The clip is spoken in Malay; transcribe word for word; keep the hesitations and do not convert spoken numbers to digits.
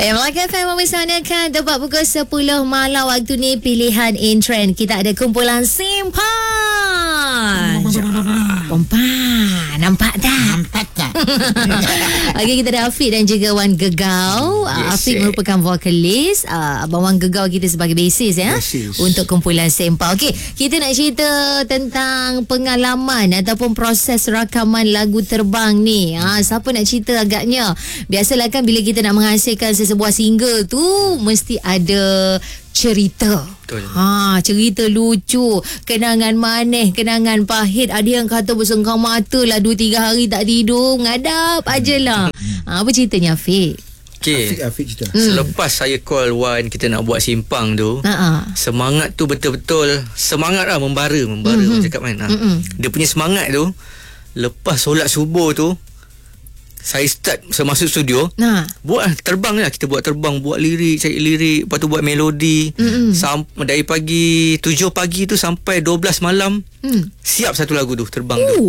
Eh, Melaka F M mempersanakan tepat pukul sepuluh malam waktu ni pilihan in trend. Kita ada kumpulan Simpan. Pompan. Nampak tak? Nampak tak? Okey, kita ada Afiq dan juga Wan Gegau. Yes, Afiq eh. merupakan vokalis, uh, Abang Wan Gegau kita sebagai bassist ya. Bassist. Untuk kumpulan Simpan. Okey, kita nak cerita tentang pengalaman ataupun proses rakaman lagu terbang ni. Ha, siapa nak cerita agaknya? Biasalah kan bila kita nak menghasilkan sesebuah single tu mesti ada cerita. Betul. Ha, cerita lucu, kenangan manis, kenangan pahit. Ada yang kata bersengkang mata lah dua tiga hari tak tidur, ngadap ajalah. Ha, apa ceritanya Afiq? Okay. Afiq, Afiq cerita. Hmm. Selepas saya call Wan, kita nak buat simpang tu, Ha. semangat tu betul-betul semangat lah, membara, membara Mhm. orang cakap kan. Ha. Mhm. Dia punya semangat tu lepas solat subuh tu, saya start saya masuk studio. Nah. Buat lah, terbang lah. Kita buat terbang, buat lirik, cari lirik, lepas tu buat melodi. Mm-mm. Sam- dari pagi tujuh pagi tu sampai dua belas malam, Hmm. siap satu lagu tu, terbang Oh. tu.